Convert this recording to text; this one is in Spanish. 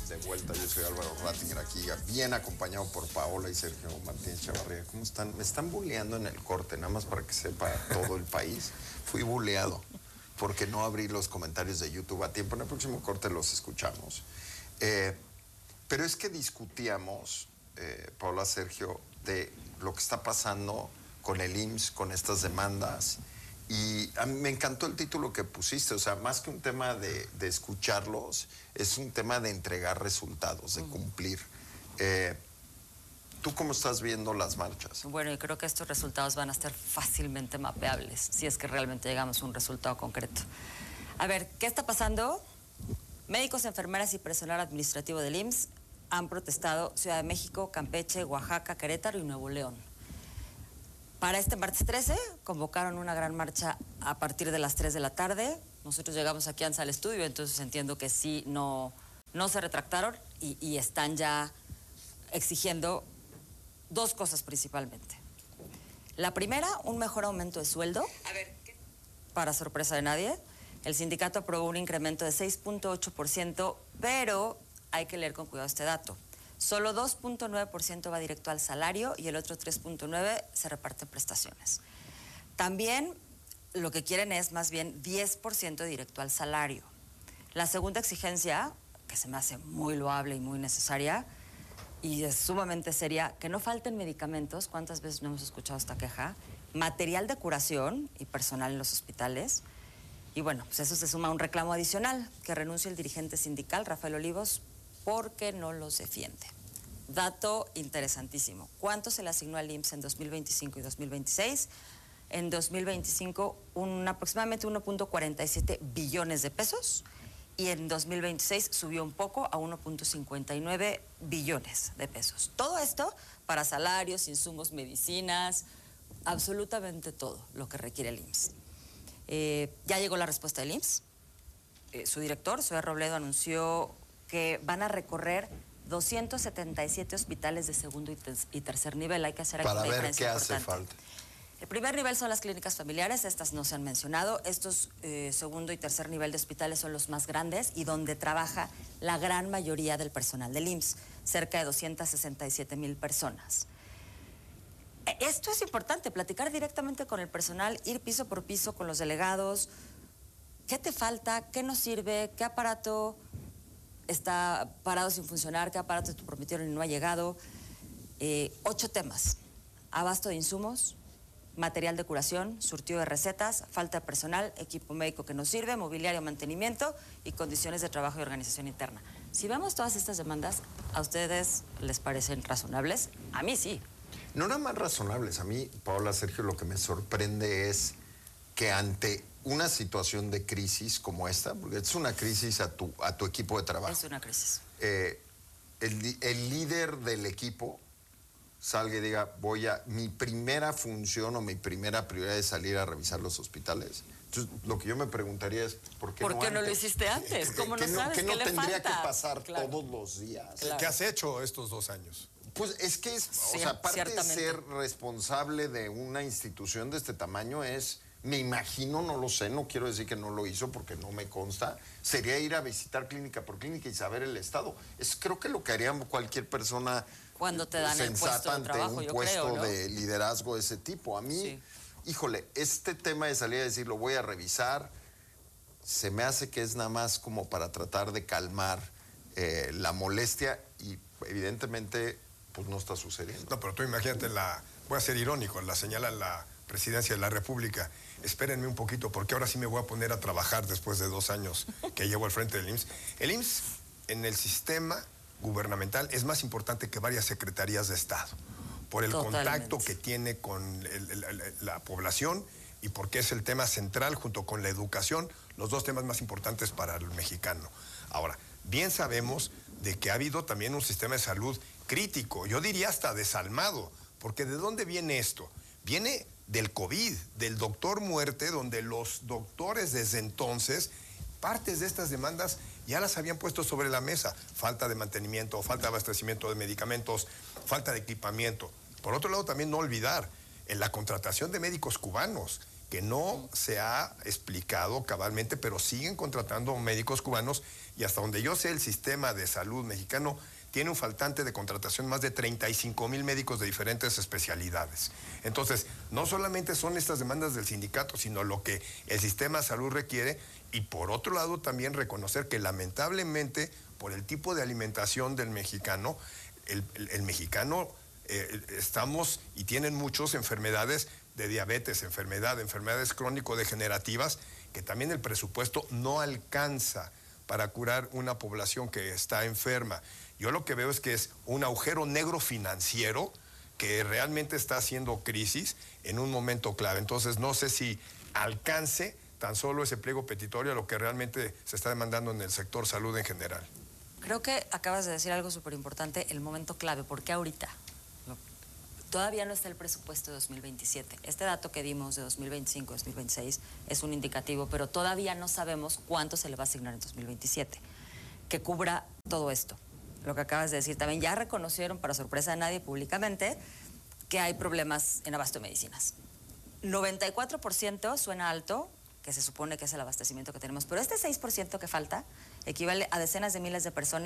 de vuelta. Yo soy Álvaro Rattinger aquí, bien acompañado por Paola y Sergio Martínez Chavarría. ¿Cómo están? Me están bulleando en el corte, nada más para que sepa todo el país. Fui bulleado porque no abrí los comentarios de YouTube a tiempo. En el próximo corte los escuchamos. Pero es que discutíamos, Paola, Sergio, de lo que está pasando con el IMSS, con estas demandas. Y a mí me encantó el título que pusiste, o sea, más que un tema de escucharlos, es un tema de entregar resultados, de cumplir. ¿Tú cómo estás viendo las marchas? Bueno, yo creo que estos resultados van a estar fácilmente mapeables, si es que realmente llegamos a un resultado concreto. A ver, ¿qué está pasando? Médicos, enfermeras y personal administrativo del IMSS han protestado Ciudad de México, Campeche, Oaxaca, Querétaro y Nuevo León. Para este martes 13 convocaron una gran marcha a partir de las 3 de la tarde. Nosotros llegamos aquí al estudio, entonces entiendo que sí, no se retractaron y están ya exigiendo dos cosas principalmente. La primera, un mejor aumento de sueldo. A ver, para sorpresa de nadie, el sindicato aprobó un incremento de 6.8%, pero hay que leer con cuidado este dato. Solo 2.9% va directo al salario y el otro 3.9% se reparte en prestaciones. También lo que quieren es más bien 10% directo al salario. La segunda exigencia, que se me hace muy loable y muy necesaria, y es sumamente seria, que no falten medicamentos, ¿cuántas veces no hemos escuchado esta queja? Material de curación y personal en los hospitales. Y bueno, pues eso se suma a un reclamo adicional, que renuncie el dirigente sindical, Rafael Olivos, porque no los defiende. Dato interesantísimo. ¿Cuánto se le asignó al IMSS en 2025 y 2026? En 2025, aproximadamente 1.47 billones de pesos, y en 2026 subió un poco a 1.59 billones de pesos. Todo esto para salarios, insumos, medicinas, absolutamente todo lo que requiere el IMSS. Ya llegó la respuesta del IMSS. Su director, Zoé Robledo, anunció que van a recorrer 277 hospitales de segundo y tercer nivel. Hay que hacer aquí una diferencia importante. Para ver qué hace falta. El primer nivel son las clínicas familiares, estas no se han mencionado. Estos segundo y tercer nivel de hospitales son los más grandes y donde trabaja la gran mayoría del personal del IMSS, cerca de 267,000 personas. Esto es importante, platicar directamente con el personal, ir piso por piso con los delegados. ¿Qué te falta? ¿Qué nos sirve? ¿Qué aparato está parado sin funcionar? ¿Qué aparato te prometieron y no ha llegado? 8 temas: abasto de insumos, material de curación, surtido de recetas, falta de personal, equipo médico que nos sirve, mobiliario, mantenimiento y condiciones de trabajo y organización interna. Si vemos todas estas demandas, ¿a ustedes les parecen razonables? A mí sí. No nada más razonables. A mí, Paola, Sergio, lo que me sorprende es que ante una situación de crisis como esta, porque es una crisis a tu equipo de trabajo. Es una crisis. El líder del equipo salga y diga, mi primera función o mi primera prioridad es salir a revisar los hospitales. Entonces, lo que yo me preguntaría es, ¿por qué no lo hiciste antes? ¿Cómo no sabes? ¿Qué no tendría que falta? pasar Claro. todos los días? Claro. ¿Qué has hecho estos 2 años? Pues es que Sí, o sea, aparte de ciertamente. ser responsable de una institución de este tamaño me imagino, no lo sé, no quiero decir que no lo hizo porque no me consta, sería ir a visitar clínica por clínica y saber el estado. Creo que lo que haría cualquier persona cuando te dan el puesto de ante trabajo, un yo puesto creo, ¿no? de liderazgo de ese tipo. A mí, Sí. híjole, este tema de salir a decir lo voy a revisar, se me hace que es nada más como para tratar de calmar la molestia y evidentemente pues no está sucediendo. No, pero tú imagínate, voy a ser irónico, la señala la Presidencia de la República. Espérenme un poquito, porque ahora sí me voy a poner a trabajar después de 2 años que llevo al frente del IMSS. El IMSS, en el sistema gubernamental, es más importante que varias secretarías de Estado, por el contacto que tiene con la población y porque es el tema central junto con la educación, los 2 temas más importantes para el mexicano. Ahora, bien sabemos de que ha habido también un sistema de salud crítico, yo diría hasta desalmado, porque ¿de dónde viene esto? Viene del COVID, del doctor muerte, donde los doctores desde entonces, partes de estas demandas ya las habían puesto sobre la mesa. Falta de mantenimiento, falta de abastecimiento de medicamentos, falta de equipamiento. Por otro lado, también no olvidar en la contratación de médicos cubanos, que no se ha explicado cabalmente, pero siguen contratando médicos cubanos y hasta donde yo sé el sistema de salud mexicano tiene un faltante de contratación más de 35,000 médicos de diferentes especialidades. Entonces, no solamente son estas demandas del sindicato, sino lo que el sistema de salud requiere y por otro lado también reconocer que lamentablemente por el tipo de alimentación del mexicano, el mexicano estamos y tienen muchas enfermedades de diabetes, enfermedades crónico-degenerativas, que también el presupuesto no alcanza para curar una población que está enferma. Yo lo que veo es que es un agujero negro financiero que realmente está haciendo crisis en un momento clave. Entonces no sé si alcance tan solo ese pliego petitorio a lo que realmente se está demandando en el sector salud en general. Creo que acabas de decir algo súper importante, el momento clave. ¿Por qué ahorita? Todavía no está el presupuesto de 2027. Este dato que dimos de 2025, 2026 es un indicativo, pero todavía no sabemos cuánto se le va a asignar en 2027 que cubra todo esto. Lo que acabas de decir, también ya reconocieron, para sorpresa de nadie públicamente, que hay problemas en abasto de medicinas. 94% suena alto, que se supone que es el abastecimiento que tenemos, pero este 6% que falta equivale a decenas de miles de personas